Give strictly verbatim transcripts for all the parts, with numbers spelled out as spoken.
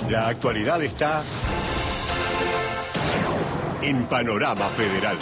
La actualidad está en Panorama Federal.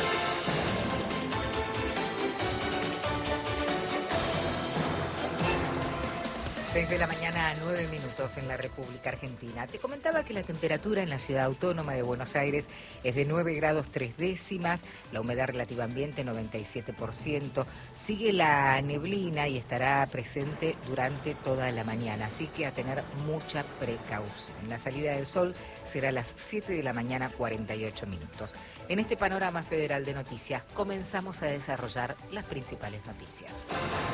seis de la mañana, nueve minutos en la República Argentina. Te comentaba que la temperatura en la ciudad autónoma de Buenos Aires es de nueve grados tres décimas, la humedad relativa ambiente noventa y siete por ciento, sigue la neblina y estará presente durante toda la mañana, así que a tener mucha precaución. La salida del sol será a las siete de la mañana, cuarenta y ocho minutos. En este panorama federal de noticias comenzamos a desarrollar las principales noticias.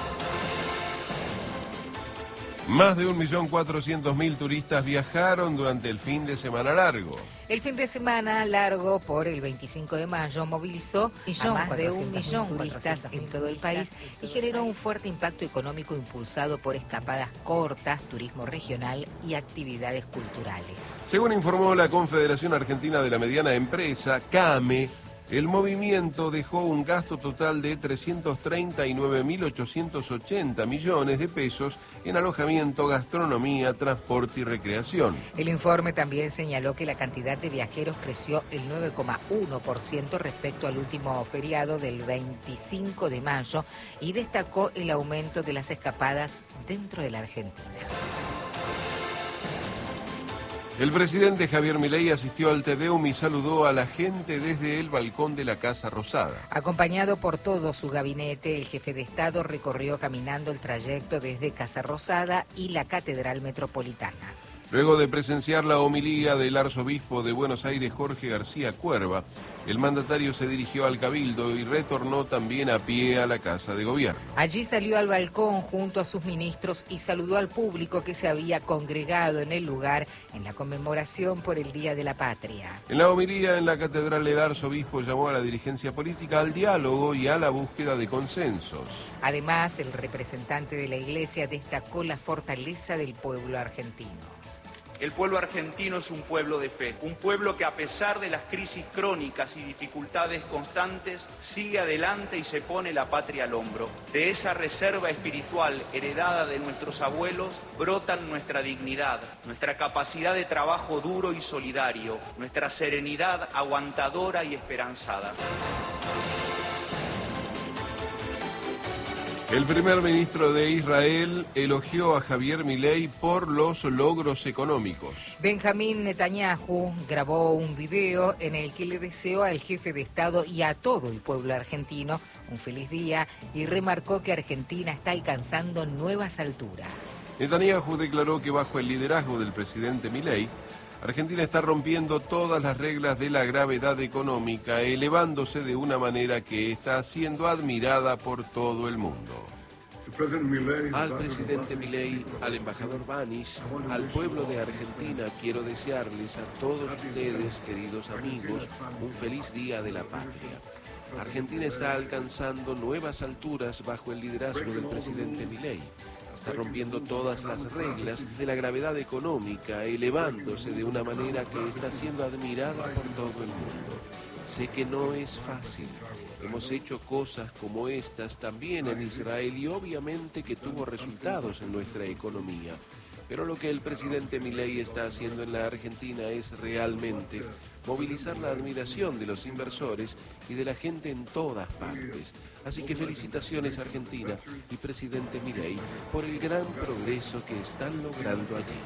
Más de un millón cuatrocientos mil turistas viajaron durante el fin de semana largo. El fin de semana largo por el veinticinco de mayo movilizó a más de un millón de turistas en todo el país y generó un fuerte impacto económico impulsado por escapadas cortas, turismo regional y actividades culturales. Según informó la Confederación Argentina de la Mediana Empresa, CAME, el movimiento dejó un gasto total de trescientos treinta y nueve mil ochocientos ochenta millones de pesos en alojamiento, gastronomía, transporte y recreación. El informe también señaló que la cantidad de viajeros creció el nueve coma uno por ciento respecto al último feriado del veinticinco de mayo y destacó el aumento de las escapadas dentro de la Argentina. El presidente Javier Milei asistió al Te Deum y saludó a la gente desde el balcón de la Casa Rosada. Acompañado por todo su gabinete, el jefe de Estado recorrió caminando el trayecto desde Casa Rosada y la Catedral Metropolitana. Luego de presenciar la homilía del arzobispo de Buenos Aires, Jorge García Cuerva, el mandatario se dirigió al Cabildo y retornó también a pie a la Casa de Gobierno. Allí salió al balcón junto a sus ministros y saludó al público que se había congregado en el lugar en la conmemoración por el Día de la Patria. En la homilía en la catedral, el arzobispo llamó a la dirigencia política al diálogo y a la búsqueda de consensos. Además, el representante de la Iglesia destacó la fortaleza del pueblo argentino. El pueblo argentino es un pueblo de fe, un pueblo que a pesar de las crisis crónicas y dificultades constantes, sigue adelante y se pone la patria al hombro. De esa reserva espiritual heredada de nuestros abuelos, brotan nuestra dignidad, nuestra capacidad de trabajo duro y solidario, nuestra serenidad aguantadora y esperanzada. El primer ministro de Israel elogió a Javier Milei por los logros económicos. Benjamín Netanyahu grabó un video en el que le deseó al jefe de Estado y a todo el pueblo argentino un feliz día y remarcó que Argentina está alcanzando nuevas alturas. Netanyahu declaró que bajo el liderazgo del presidente Milei, Argentina está rompiendo todas las reglas de la gravedad económica, elevándose de una manera que está siendo admirada por todo el mundo. Al presidente Milei, al embajador Banish, al pueblo de Argentina, quiero desearles a todos ustedes, queridos amigos, un feliz Día de la Patria. Argentina está alcanzando nuevas alturas bajo el liderazgo del presidente Milei. Está rompiendo todas las reglas de la gravedad económica, elevándose de una manera que está siendo admirada por todo el mundo. Sé que no es fácil. Hemos hecho cosas como estas también en Israel y obviamente que tuvo resultados en nuestra economía. Pero lo que el presidente Milei está haciendo en la Argentina es realmente movilizar la admiración de los inversores y de la gente en todas partes. Así que felicitaciones Argentina y presidente Milei por el gran progreso que están logrando allí.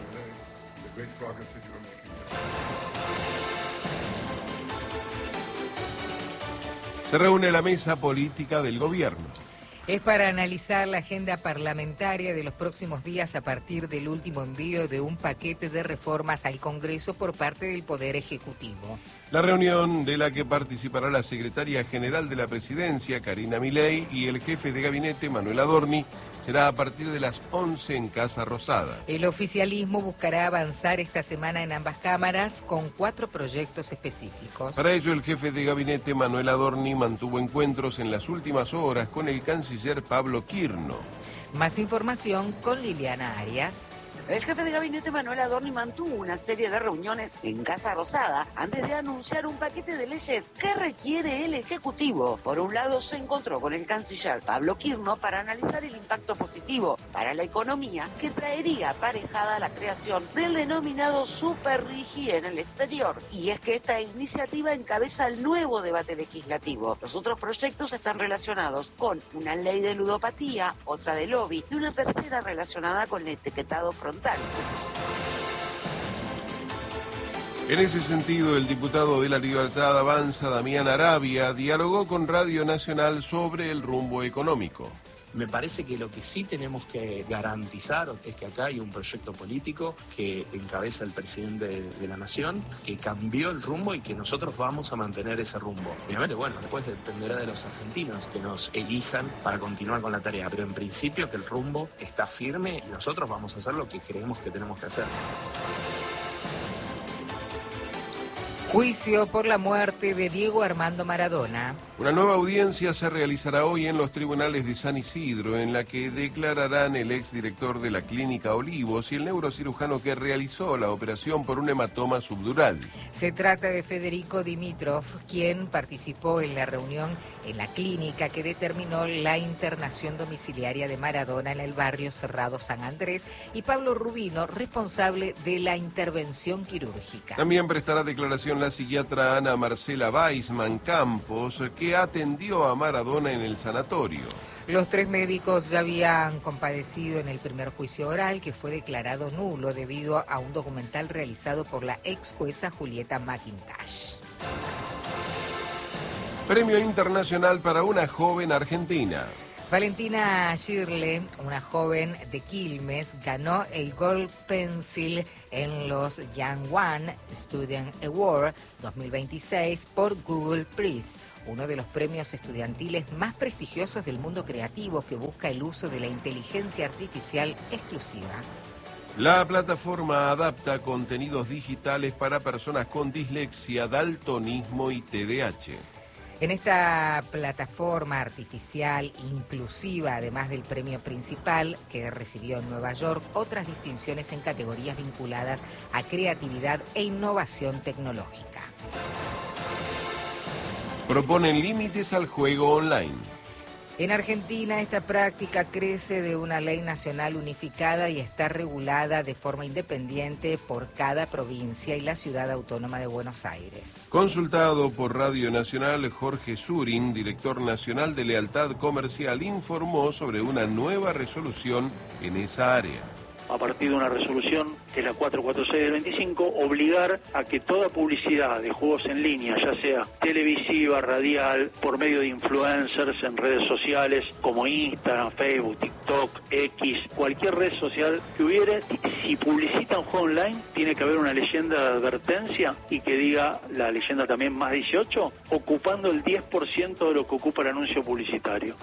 Se reúne la mesa política del gobierno. Es para analizar la agenda parlamentaria de los próximos días a partir del último envío de un paquete de reformas al Congreso por parte del Poder Ejecutivo. La reunión de la que participará la secretaria general de la Presidencia, Karina Milei, y el jefe de gabinete, Manuel Adorni, será a partir de las once en Casa Rosada. El oficialismo buscará avanzar esta semana en ambas cámaras con cuatro proyectos específicos. Para ello, el jefe de gabinete, Manuel Adorni, mantuvo encuentros en las últimas horas con el canciller Pablo Quirno. Más información con Liliana Arias. El jefe de gabinete Manuel Adorni mantuvo una serie de reuniones en Casa Rosada antes de anunciar un paquete de leyes que requiere el Ejecutivo. Por un lado, se encontró con el canciller Pablo Quirno para analizar el impacto positivo para la economía que traería aparejada la creación del denominado Super Rigi en el exterior. Y es que esta iniciativa encabeza el nuevo debate legislativo. Los otros proyectos están relacionados con una ley de ludopatía, otra de lobby y una tercera relacionada con el etiquetado frontal. En ese sentido, el diputado de La Libertad Avanza, Damián Arabia, dialogó con Radio Nacional sobre el rumbo económico. Me parece que lo que sí tenemos que garantizar es que acá hay un proyecto político que encabeza el presidente de, de la Nación, que cambió el rumbo y que nosotros vamos a mantener ese rumbo. Obviamente, bueno, después dependerá de los argentinos que nos elijan para continuar con la tarea, pero en principio que el rumbo está firme y nosotros vamos a hacer lo que creemos que tenemos que hacer. Juicio por la muerte de Diego Armando Maradona. Una nueva audiencia se realizará hoy en los tribunales de San Isidro, en la que declararán el exdirector de la Clínica Olivos y el neurocirujano que realizó la operación por un hematoma subdural. Se trata de Federico Dimitrov, quien participó en la reunión en la clínica que determinó la internación domiciliaria de Maradona en el barrio Cerrado San Andrés, y Pablo Rubino, responsable de la intervención quirúrgica. También prestará declaración la psiquiatra Ana Marcela Weisman Campos, que atendió a Maradona en el sanatorio. Los tres médicos ya habían compadecido en el primer juicio oral, que fue declarado nulo debido a un documental realizado por la ex jueza Julieta McIntosh. Premio internacional para una joven argentina. Valentina Shirley, una joven de Quilmes, ganó el Gold Pencil en los Young One Student Award dos mil veintiséis por Google Prize, uno de los premios estudiantiles más prestigiosos del mundo creativo que busca el uso de la inteligencia artificial exclusiva. La plataforma adapta contenidos digitales para personas con dislexia, daltonismo y T D A H. En esta plataforma artificial inclusiva, además del premio principal que recibió en Nueva York, otras distinciones en categorías vinculadas a creatividad e innovación tecnológica. Proponen límites al juego online. En Argentina esta práctica crece de una ley nacional unificada y está regulada de forma independiente por cada provincia y la Ciudad Autónoma de Buenos Aires. Consultado por Radio Nacional, Jorge Surin, director nacional de Lealtad Comercial, informó sobre una nueva resolución en esa área. A partir de una resolución, que es la cuatrocientos cuarenta y seis del veinticinco, obligar a que toda publicidad de juegos en línea, ya sea televisiva, radial, por medio de influencers en redes sociales como Instagram, Facebook, TikTok, X, cualquier red social que hubiere, si publicita un juego online, tiene que haber una leyenda de advertencia y que diga la leyenda también más dieciocho, ocupando el diez por ciento de lo que ocupa el anuncio publicitario.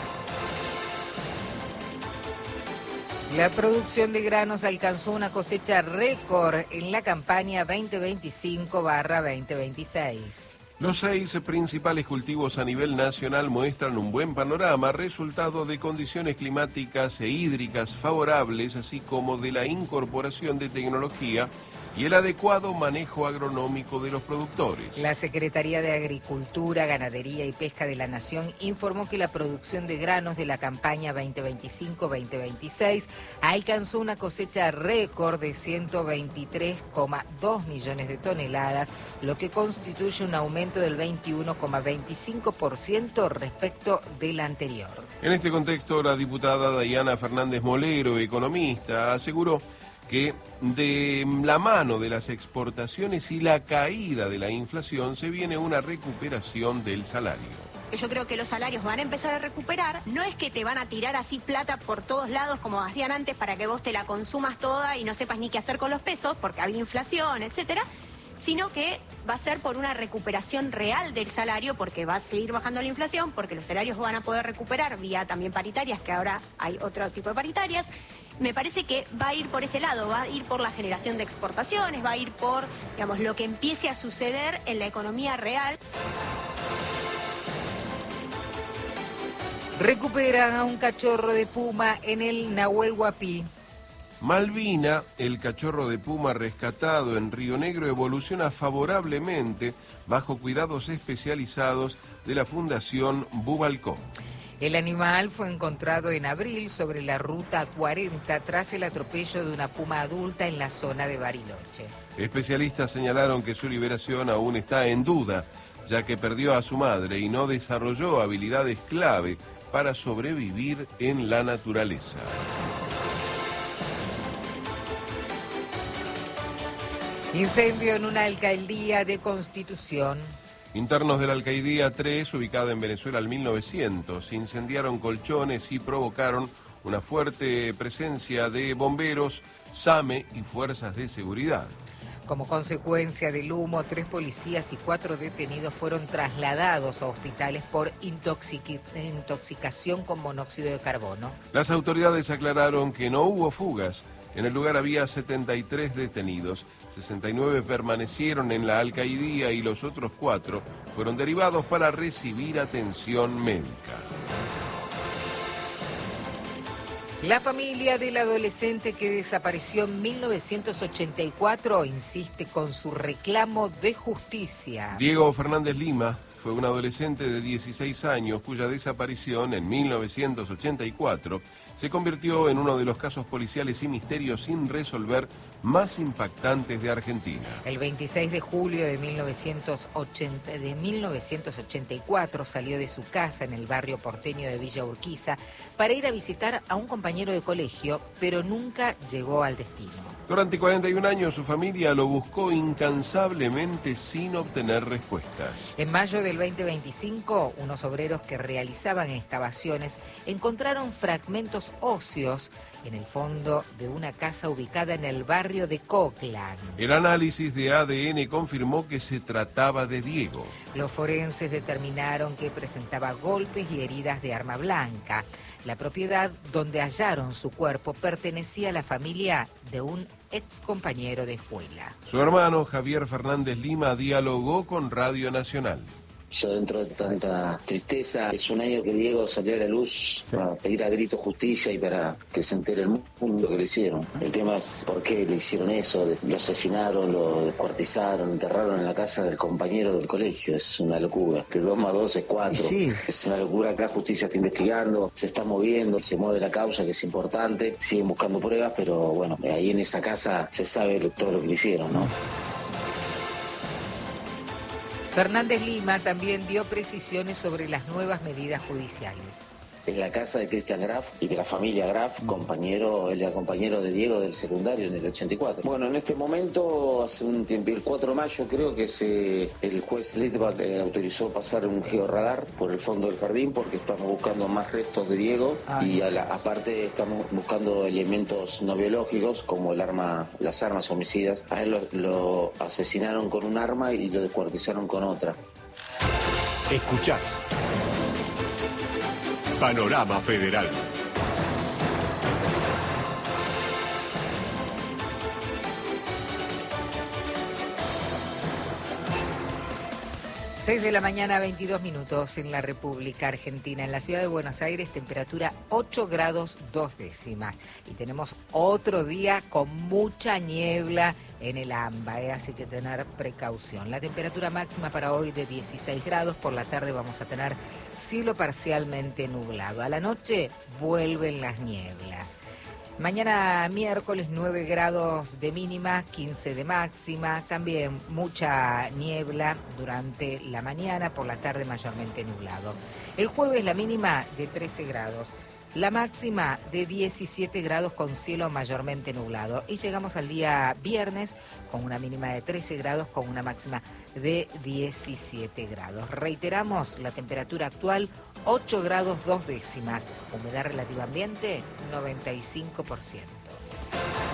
La producción de granos alcanzó una cosecha récord en la campaña veinte veinticinco barra veinte veintiséis. Los seis principales cultivos a nivel nacional muestran un buen panorama, resultado de condiciones climáticas e hídricas favorables, así como de la incorporación de tecnología y el adecuado manejo agronómico de los productores. La Secretaría de Agricultura, Ganadería y Pesca de la Nación informó que la producción de granos de la campaña veinte veinticinco veinte veintiséis alcanzó una cosecha récord de ciento veintitrés coma dos millones de toneladas, lo que constituye un aumento del veintiuno coma veinticinco por ciento respecto del anterior. En este contexto, la diputada Dayana Fernández Molero, economista, aseguró que de la mano de las exportaciones y la caída de la inflación se viene una recuperación del salario. Yo creo que los salarios van a empezar a recuperar. No es que te van a tirar así plata por todos lados como hacían antes para que vos te la consumas toda y no sepas ni qué hacer con los pesos porque había inflación, etcétera, sino que va a ser por una recuperación real del salario, porque va a seguir bajando la inflación, porque los salarios van a poder recuperar vía también paritarias, que ahora hay otro tipo de paritarias. Me parece que va a ir por ese lado, va a ir por la generación de exportaciones, va a ir por, digamos, lo que empiece a suceder en la economía real. Recuperan a un cachorro de puma en el Nahuel Huapi. Malvina, el cachorro de puma rescatado en Río Negro, evoluciona favorablemente bajo cuidados especializados de la Fundación Bubalcó. El animal fue encontrado en abril sobre la ruta cuarenta tras el atropello de una puma adulta en la zona de Bariloche. Especialistas señalaron que su liberación aún está en duda, ya que perdió a su madre y no desarrolló habilidades clave para sobrevivir en la naturaleza. Incendio en una alcaldía de Constitución. Internos de la Alcaidía tres, ubicada en Venezuela al mil novecientos, incendiaron colchones y provocaron una fuerte presencia de bomberos, SAME y fuerzas de seguridad. Como consecuencia del humo, tres policías y cuatro detenidos fueron trasladados a hospitales por intoxic- intoxicación con monóxido de carbono. Las autoridades aclararon que no hubo fugas. En el lugar había setenta y tres detenidos, sesenta y nueve permanecieron en la Alcaidía y los otros cuatro fueron derivados para recibir atención médica. La familia del adolescente que desapareció en mil novecientos ochenta y cuatro insiste con su reclamo de justicia. Diego Fernández Lima fue un adolescente de dieciséis años cuya desaparición en mil novecientos ochenta y cuatro se convirtió en uno de los casos policiales y misterios sin resolver más impactantes de Argentina. El veintiséis de julio de mil novecientos ochenta, de mil novecientos ochenta y cuatro salió de su casa en el barrio porteño de Villa Urquiza para ir a visitar a un compañero de colegio, pero nunca llegó al destino. Durante cuarenta y un años su familia lo buscó incansablemente sin obtener respuestas. En mayo del veinte veinticinco, unos obreros que realizaban excavaciones encontraron fragmentos óseos en el fondo de una casa ubicada en el barrio de Coclan. El análisis de A D N confirmó que se trataba de Diego. Los forenses determinaron que presentaba golpes y heridas de arma blanca. La propiedad donde hallaron su cuerpo pertenecía a la familia de un ex compañero de escuela. Su hermano Javier Fernández Lima dialogó con Radio Nacional. Yo, dentro de tanta tristeza, es un año que Diego salió a la luz para pedir a grito justicia y para que se entere el mundo que le hicieron. El tema es por qué le hicieron eso, lo asesinaron, lo descuartizaron, enterraron en la casa del compañero del colegio. Es una locura. Que dos más dos es cuatro. Sí. Es una locura. Acá justicia está investigando, se está moviendo, se mueve la causa, que es importante. Siguen buscando pruebas, pero bueno, ahí en esa casa se sabe todo lo que le hicieron, ¿no? Fernández Lima también dio precisiones sobre las nuevas medidas judiciales. En la casa de Cristian Graf y de la familia Graf, compañero, él era compañero de Diego del secundario en el ochenta y cuatro. Bueno, en este momento, hace un tiempo, el cuatro de mayo creo que se, el juez Litvak eh, autorizó pasar un georradar por el fondo del jardín porque estamos buscando más restos de Diego ah, y a la, aparte estamos buscando elementos no biológicos como el arma, las armas homicidas. A él lo, lo asesinaron con un arma y lo descuartizaron con otra. Escuchás Panorama Federal. seis de la mañana, veintidós minutos en la República Argentina. En la ciudad de Buenos Aires, temperatura ocho grados dos décimas. Y tenemos otro día con mucha niebla en el AMBA, ¿eh? Así que tener precaución. La temperatura máxima para hoy de dieciséis grados. Por la tarde vamos a tener cielo parcialmente nublado. A la noche vuelven las nieblas. Mañana miércoles nueve grados de mínima, quince de máxima, también mucha niebla durante la mañana, por la tarde mayormente nublado. El jueves la mínima de trece grados, la máxima de diecisiete grados con cielo mayormente nublado. Y llegamos al día viernes con una mínima de trece grados con una máxima de diecisiete grados. Reiteramos la temperatura actual, ocho grados dos décimas, humedad relativa ambiente noventa y cinco por ciento.